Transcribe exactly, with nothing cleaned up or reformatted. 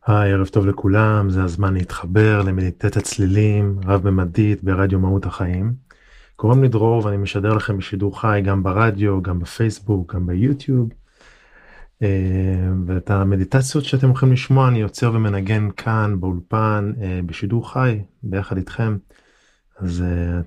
היי, ערב טוב לכולם, זה הזמן להתחבר למדיטת הצלילים רב-ממדית ברדיו מהות החיים. קוראים לי דרור ואני משדר לכם בשידור חי גם ברדיו, גם בפייסבוק, גם ביוטיוב. אה, ואת המדיטציות שאתם יכולים לשמוע אני יוצר ומנגן כאן באולפן אה, בשידור חי ביחד איתכם. אז אה,